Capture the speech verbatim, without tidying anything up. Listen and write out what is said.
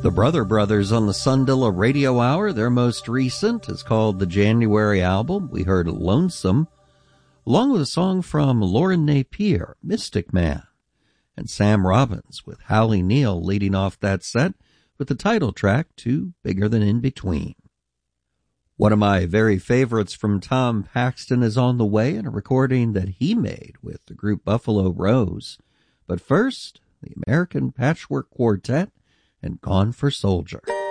The Brother Brothers on the Sundilla Radio Hour. Their most recent is called the January album. We heard Lonesome, along with a song from Lauren Napier, Mystic Man, and Sam Robbins with Hallie Neal leading off that set with the title track to Bigger Than In Between. One of my very favorites from Tom Paxton is on the way in a recording that he made with the group Buffalo Rose. But first, the American Patchwork Quartet and Gone for Soldier.